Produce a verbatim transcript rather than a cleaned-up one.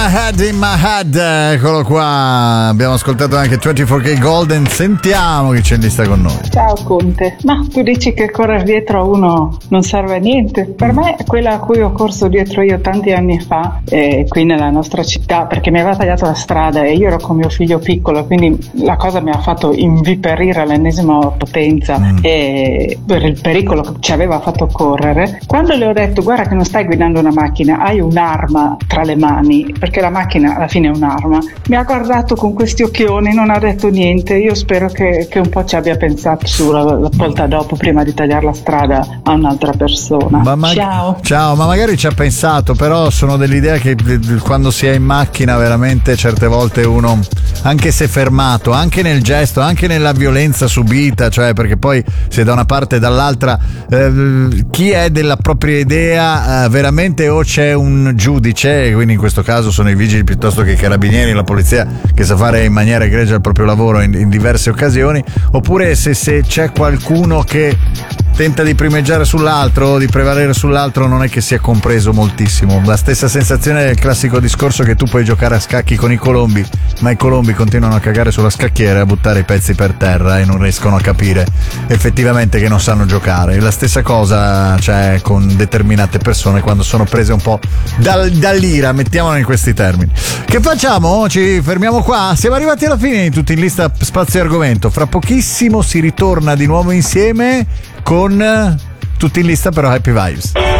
Head in my head, eccolo qua. Abbiamo ascoltato anche ventiquattro K Golden. Sentiamo chi c'è in lista con noi. Ciao Conte, ma tu dici che correre dietro a uno non serve a niente? Per me quella a cui ho corso dietro io tanti anni fa, eh, qui nella nostra città, perché mi aveva tagliato la strada e io ero con mio figlio piccolo, quindi la cosa mi ha fatto inviperire all'ennesima potenza mm. e per il pericolo che ci aveva fatto correre. Quando le ho detto guarda che non stai guidando una macchina, hai un'arma tra le mani, perché la macchina alla fine è un'arma, mi ha guardato con questi occhioni, non ha detto niente. Io spero che, che un po' ci abbia pensato sulla la volta dopo, prima di tagliare la strada a un'altra persona. Ma ma- ciao ciao, ma magari ci ha pensato, però sono dell'idea che quando si è in macchina veramente certe volte uno, anche se fermato, anche nel gesto, anche nella violenza subita, cioè perché poi se da una parte e dall'altra eh, chi è della propria idea eh, veramente, o c'è un giudice, quindi in questo caso sono i vigili piuttosto che i carabinieri, la polizia che sa fare in maniera egregia il proprio lavoro in, in diverse occasioni, oppure se, se c'è qualcuno che tenta di primeggiare sull'altro, di prevalere sull'altro, non è che sia compreso moltissimo. La stessa sensazione del classico discorso che tu puoi giocare a scacchi con i colombi, ma i colombi continuano a cagare sulla scacchiera e a buttare i pezzi per terra e non riescono a capire effettivamente che non sanno giocare. La stessa cosa c'è con determinate persone quando sono prese un po' dal, dall'ira, mettiamolo in questi termini. Che facciamo? Ci fermiamo qua? Siamo arrivati alla fine di tutti in lista spazio e argomento. Fra pochissimo si ritorna di nuovo insieme con tutti in lista, però Happy Vibes.